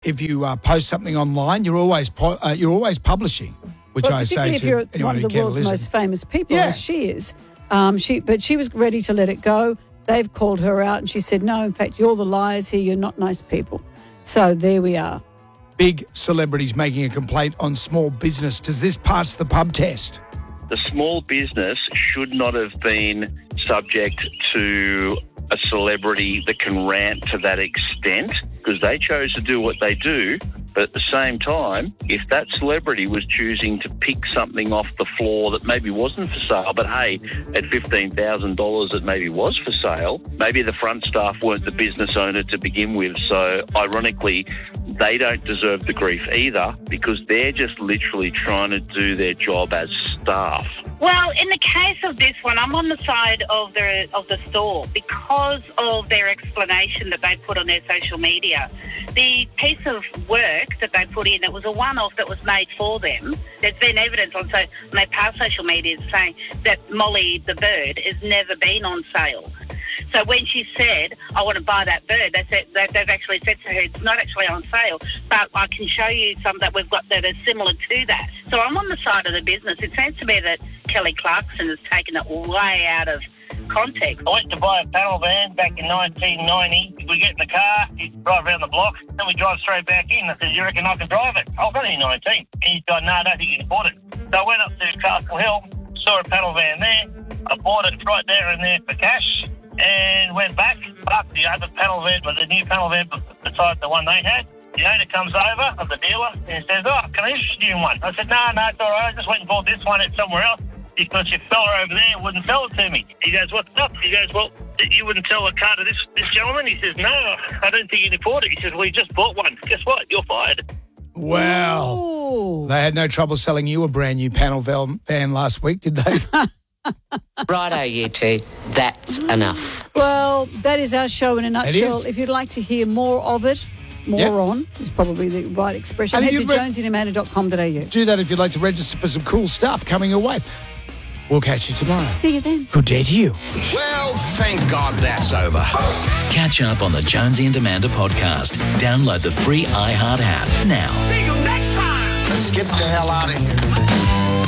if you post something online, you're always publishing, which I say if to you're anyone one of who the can world's listen. most famous people, Yeah. as she is. But she was ready to let it go. They've called her out, and she said, "No, in fact, you're the liars here. You're not nice people." So there we are. Big celebrities making a complaint on small business. Does this pass the pub test? The small business should not have been subject to a celebrity that can rant to that extent because they chose to do what they do. But at the same time, if that celebrity was choosing to pick something off the floor that maybe wasn't for sale, but hey, at $15,000 it maybe was for sale, maybe the front staff weren't the business owner to begin with. So ironically, they don't deserve the grief either because they're just literally trying to do their job as staff. Well, in the case of this one, I'm on the side of the store because of their explanation that they put on their social media. The piece of work that they put in, it was a one-off that was made for them. There's been evidence on their past social media saying that Molly the bird has never been on sale. So when she said, "I want to buy that bird," they've actually said to her, "It's not actually on sale, but I can show you some that we've got that are similar to that." So I'm on the side of the business. It seems to me that Kelly Clarkson has taken it way out of context. I went to buy a panel van back in 1990. We get in the car, he drive around the block, then we drive straight back in. I said, "You reckon I can drive it?" I was only 19. And he's gone, "No, I don't think you can afford it." So I went up to Castle Hill, saw a panel van there. I bought it right there and there for cash. And went back, parked the other panel van, but the new panel van beside the one they had. The owner comes over of the dealer and says, "Oh, can I interest you in one?" I said, No, it's all right. I just went and bought this one at somewhere else because your fella over there wouldn't sell it to me. He goes, "What's up?" He goes, "Well, you wouldn't sell a car to this gentleman?" He says, "No, I don't think you can afford it." He says, "Well, you just bought one. Guess what? You're fired." Wow. Ooh. They had no trouble selling you a brand new panel van last week, did they? Righto, you two. That's enough. Well, that is our show in a nutshell. is. If you'd like to hear more of it, on is probably the right expression. And Head if to you've jonesyandamanda.com.au. Do that if you'd like to register for some cool stuff coming your way. We'll catch you tomorrow. See you then. Good day to you. Well, thank God that's over. Catch up on the Jonesy and Amanda podcast. Download the free iHeart app now. See you next time. Let's get the hell out of here.